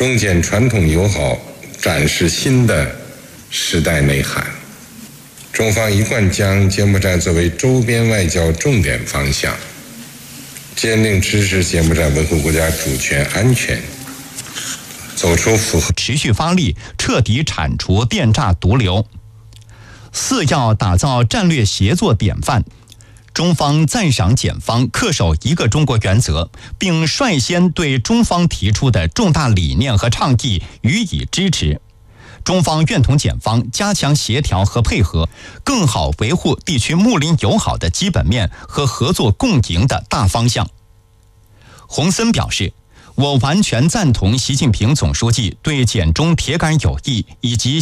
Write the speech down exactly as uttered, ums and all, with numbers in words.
中柬传统友好展示新的时代内涵。中方一贯将柬埔寨作为周边外交重点方向，坚定支持柬埔寨维护国家主权安全，走出符合持续发力，彻底铲除电诈毒瘤。四要打造战略协作典范。中方赞赏柬方恪守一个中国原则，并率先对中方提出的重大理念和倡议予以支持。中方愿同柬方加强协调和配合，更好维护地区睦邻友好的基本面和合作共赢的大方向。洪森表示，我完全赞同习近平总书记对柬中铁杆友谊以及